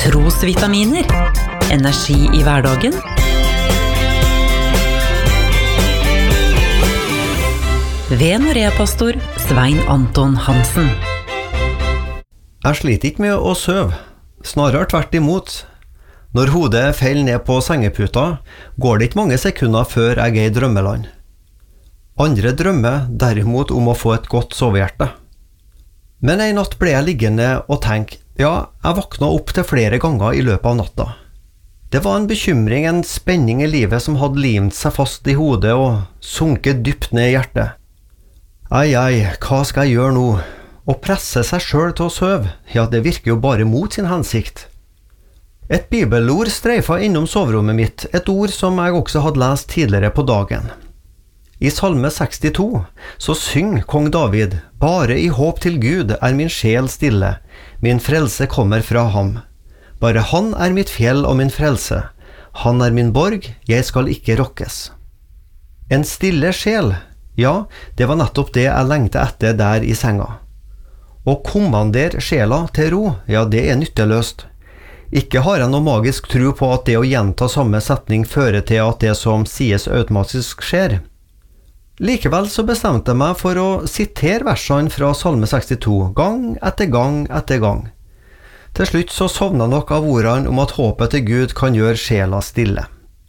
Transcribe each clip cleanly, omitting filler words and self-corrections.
Trosvitaminer. Energi I hverdagen. Ved Norea-pastor Svein Anton Hansen. Jeg sliter ikke med å sove, snarere tvert imot. Når hodet feller ned på sengeputa, går det ikke mange sekunder før jeg I drømmeland. Andre drømmer derimot om å få et godt sovehjerte. Men en natt ble jeg liggende og tenke, ja, jeg våkna opp til flere ganger I løpet av natta. Det var en bekymring, en spenning I livet som hadde limt seg fast I hodet og sunket dypt ned I hjertet. Ai, hva skal jeg gjøre nå? Å presse seg selv til å sove, ja, det virker jo bare mot sin hensikt. Et bibelord streifa innom soverommet mitt, et ord som jeg også hadde lest tidligere på dagen. I Salme 62 så syng kong David, «Bare I håp til Gud min sjel stille, min frelse kommer fra ham. Bare han mitt fjell og min frelse, han min borg, jeg skal ikke rokkes.» En stille sjel, ja, det var nettopp det jeg lengte etter der I senga. Å kommandere sjela til ro, ja, det nytteløst. Ikke har jeg noe magisk tro på at det å gjenta samme setning fører til at det som sies automatisk skjer. Likevel så bestemte jeg meg for å sitere versene fra Salme 62 gang etter gang etter gang. Til slutt så sovna nok av ordene om at håpet til Gud kan gjøre sjela stille.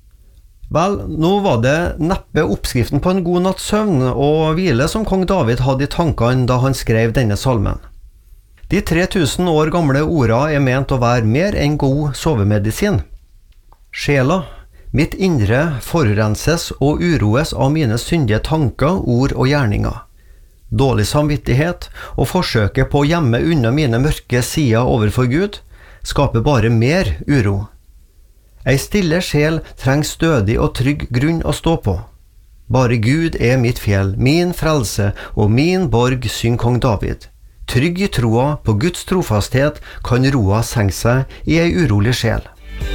Vel, nå var det neppe oppskriften på en god natts søvn og hvile som kong David hadde I tankene da han skrev denne salmen. De 3000 år gamle ordene ment å være mer enn god sovemedisin. Sjela, mitt indre forurenses og uroes av mine syndige tanker, ord og gjerninger. Dårlig samvittighet og forsøket på å gjemme unna mine mørke sider overfor Gud skaper bare mer uro. Ei stille sjel trenger stødig og trygg grunn å stå på. Bare Gud mitt fjell, min frelse og min borg, syng kong David. Trygg I troa på Guds trofasthet kan roa senke seg I ei urolig sjel.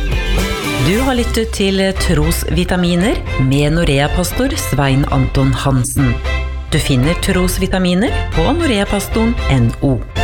Du har lyttet til Trosvitaminer med Norea-pastor Svein Anton Hansen. Du finner Trosvitaminer på noreapastoren.no.